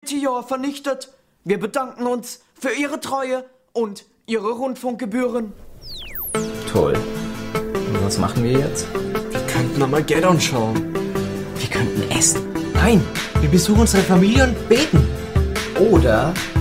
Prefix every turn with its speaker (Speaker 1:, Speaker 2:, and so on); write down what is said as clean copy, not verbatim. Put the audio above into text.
Speaker 1: Meteor vernichtet. Wir bedanken uns für Ihre Treue und Ihre Rundfunkgebühren.
Speaker 2: Toll. Und was machen wir jetzt?
Speaker 3: Wir könnten Armageddon schauen.
Speaker 2: Wir könnten essen.
Speaker 3: Nein, wir besuchen unsere Familie und beten.
Speaker 2: Oder